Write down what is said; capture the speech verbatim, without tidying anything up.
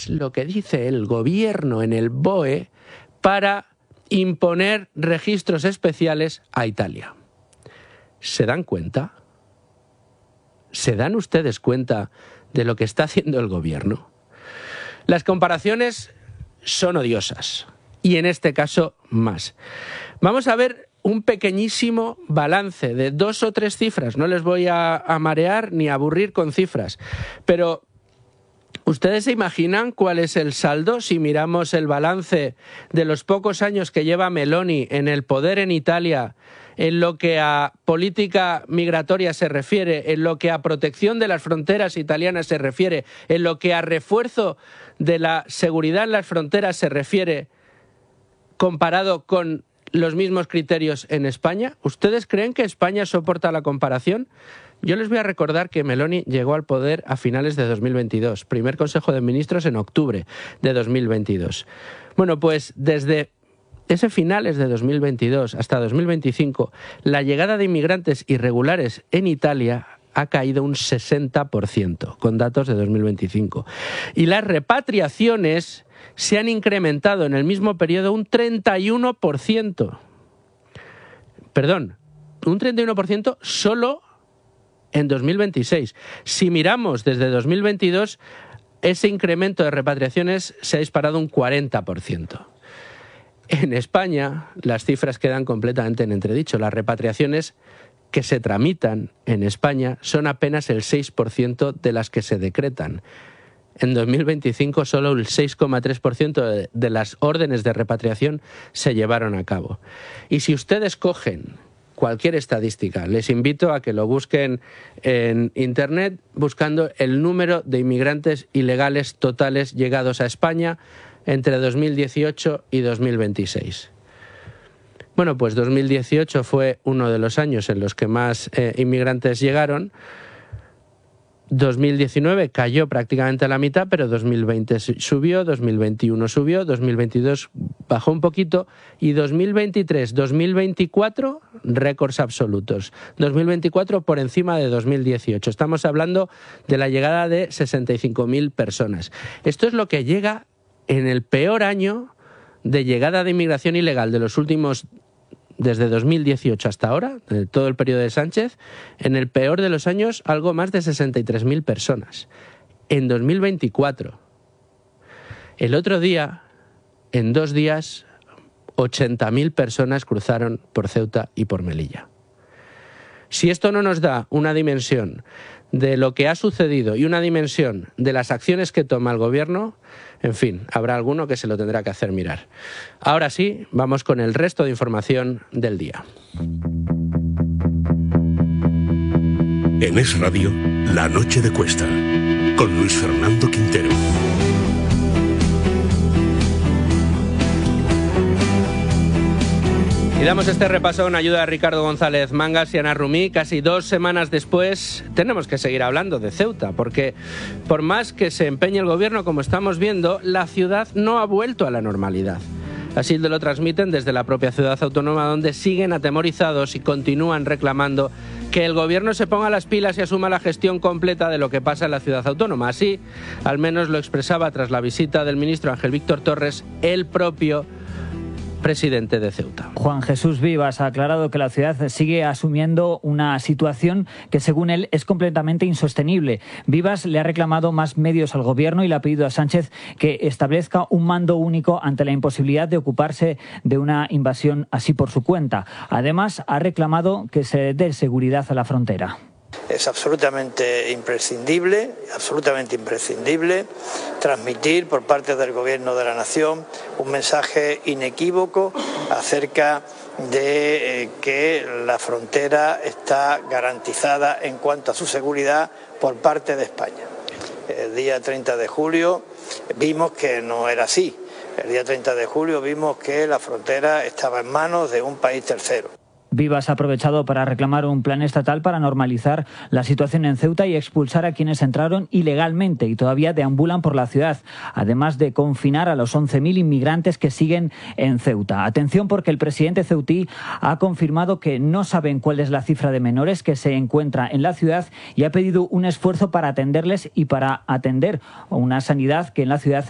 es lo que dice el gobierno en el B O E para imponer registros especiales a Italia. ¿Se dan cuenta? ¿Se dan ustedes cuenta de lo que está haciendo el gobierno? Las comparaciones son odiosas, y en este caso más. Vamos a ver un pequeñísimo balance de dos o tres cifras. No les voy a, a marear ni a aburrir con cifras, pero ¿ustedes se imaginan cuál es el saldo si miramos el balance de los pocos años que lleva Meloni en el poder en Italia, en lo que a política migratoria se refiere, en lo que a protección de las fronteras italianas se refiere, en lo que a refuerzo de la seguridad en las fronteras se refiere, comparado con los mismos criterios en España? ¿Ustedes creen que España soporta la comparación? Yo les voy a recordar que Meloni llegó al poder a finales de dos mil veintidós, primer Consejo de Ministros en octubre de dos mil veintidós. Bueno, pues desde ese finales de dos mil veintidós hasta dos mil veinticinco, la llegada de inmigrantes irregulares en Italia ha caído un sesenta por ciento, con datos de dos mil veinticinco. Y las repatriaciones se han incrementado en el mismo periodo un treinta y uno por ciento. Perdón, un treinta y uno por ciento solo en dos mil veintiséis. Si miramos desde dos mil veintidós, ese incremento de repatriaciones se ha disparado un cuarenta por ciento. En España, las cifras quedan completamente en entredicho. Las repatriaciones que se tramitan en España son apenas el seis por ciento de las que se decretan. En dos mil veinticinco solo el seis coma tres por ciento de, de las órdenes de repatriación se llevaron a cabo. Y si ustedes cogen cualquier estadística, les invito a que lo busquen en Internet buscando el número de inmigrantes ilegales totales llegados a España entre dos mil dieciocho y dos mil veintiséis. Bueno, pues dos mil dieciocho fue uno de los años en los que más eh, inmigrantes llegaron. dos mil diecinueve cayó prácticamente a la mitad, pero dos mil veinte subió, dos mil veintiuno subió, dos mil veintidós bajó un poquito y dos mil veintitrés, dos mil veinticuatro récords absolutos. dos mil veinticuatro por encima de dos mil dieciocho. Estamos hablando de la llegada de sesenta y cinco mil personas. Esto es lo que llega en el peor año de llegada de inmigración ilegal de los últimos, desde dos mil dieciocho hasta ahora, de todo el periodo de Sánchez, en el peor de los años, algo más de sesenta y tres mil personas. En dos mil veinticuatro. El otro día, en dos días, ochenta mil personas cruzaron por Ceuta y por Melilla. Si esto no nos da una dimensión de lo que ha sucedido y una dimensión de las acciones que toma el gobierno, en fin, habrá alguno que se lo tendrá que hacer mirar. Ahora sí, vamos con el resto de información del día. En Es Radio, La Noche de Cuesta, con Luis Fernando Quintero. Y damos este repaso con ayuda de Ricardo González Mangas y Ana Rumí. Casi dos semanas después tenemos que seguir hablando de Ceuta, porque por más que se empeñe el gobierno, como estamos viendo, la ciudad no ha vuelto a la normalidad. Así lo transmiten desde la propia ciudad autónoma, donde siguen atemorizados y continúan reclamando que el gobierno se ponga las pilas y asuma la gestión completa de lo que pasa en la ciudad autónoma. Así, al menos lo expresaba tras la visita del ministro Ángel Víctor Torres, el propio presidente de Ceuta. Juan Jesús Vivas ha aclarado que la ciudad sigue asumiendo una situación que, según él, es completamente insostenible. Vivas le ha reclamado más medios al gobierno y le ha pedido a Sánchez que establezca un mando único ante la imposibilidad de ocuparse de una invasión así por su cuenta. Además, ha reclamado que se dé seguridad a la frontera. Es absolutamente imprescindible, absolutamente imprescindible transmitir por parte del Gobierno de la Nación un mensaje inequívoco acerca de eh, que la frontera está garantizada en cuanto a su seguridad por parte de España. El día treinta de julio vimos que no era así. El día treinta de julio vimos que la frontera estaba en manos de un país tercero. Vivas ha aprovechado para reclamar un plan estatal para normalizar la situación en Ceuta y expulsar a quienes entraron ilegalmente y todavía deambulan por la ciudad, además de confinar a los once mil inmigrantes que siguen en Ceuta. Atención, porque el presidente ceutí ha confirmado que no saben cuál es la cifra de menores que se encuentra en la ciudad y ha pedido un esfuerzo para atenderles y para atender una sanidad que en la ciudad